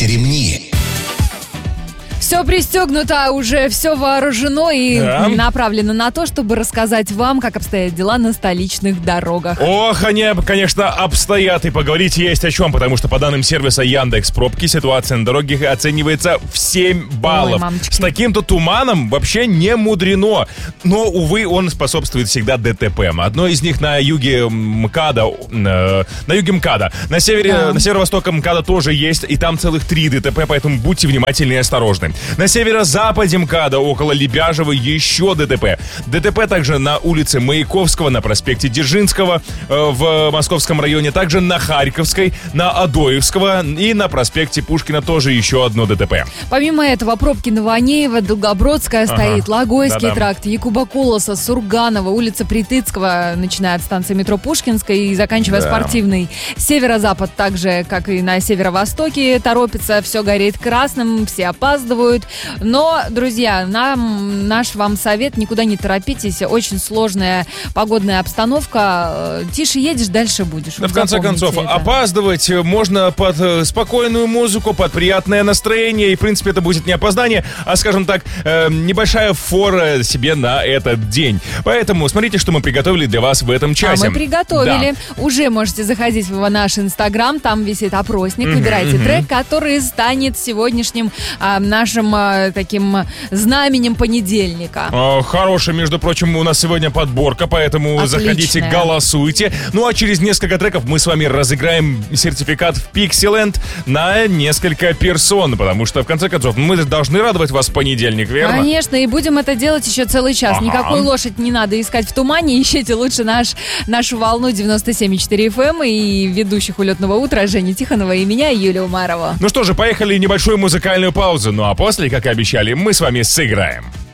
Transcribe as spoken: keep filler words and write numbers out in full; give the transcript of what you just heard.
Пристегните ремни. Все пристегнуто, уже все вооружено и да. направлено на то, чтобы рассказать вам, как обстоят дела на столичных дорогах. Ох, они, конечно, обстоят, и поговорить есть о чем, потому что по данным сервиса Яндекс.Пробки ситуация на дороге оценивается в семь баллов. Ой, с таким-то туманом вообще не мудрено. Но, увы, он способствует всегда ДТП. Одно из них на юге МКАДа, э, на юге МКАДа. На севере, да. на северо-востоке МКАДа тоже есть, и там целых три ДТП, поэтому будьте внимательны и осторожны. На северо-западе МКАДа около Лебяжьего еще ДТП. ДТП также на улице Маяковского, на проспекте Дзержинского э, в Московском районе, также на Харьковской, на Адоевского и на проспекте Пушкина тоже еще одно ДТП. Помимо этого, пробки Новонеева, Долгобродская ага. стоит, Логойский Да-да. тракт, Якуба Колоса, Сурганова, улица Притыцкого, начиная от станции метро Пушкинская и заканчивая да. Спортивной. Северо-запад также, как и на северо-востоке, торопится, все горит красным, все опаздывают. Но, друзья, нам, наш вам совет, никуда не торопитесь. Очень сложная погодная обстановка. Тише едешь, дальше будешь. Да, в конце концов, это. опаздывать можно под спокойную музыку, под приятное настроение. И, в принципе, это будет не опоздание, а, скажем так, э, небольшая фора себе на этот день. Поэтому смотрите, что мы приготовили для вас в этом часе. А мы приготовили. Да. Уже можете заходить в наш Инстаграм. Там висит опросник. Mm-hmm, Выбирайте mm-hmm. трек, который станет сегодняшним а, нашим таким знаменем понедельника. О, хорошая, между прочим, у нас сегодня подборка, поэтому Отличная. заходите, голосуйте. Ну а через несколько треков мы с вами разыграем сертификат в Pixieland на несколько персон, потому что, в конце концов, мы должны радовать вас в понедельник, верно? Конечно, и будем это делать еще целый час. Ага. Никакой лошадь не надо искать в тумане, ищите лучше наш, нашу волну девяносто семь и четыре эф эм и ведущих «Улетного утра» Жени Тихонова и меня, Юлию Умарову. Ну что же, поехали небольшую музыкальную паузу, ну а после, как и обещали, мы с вами сыграем.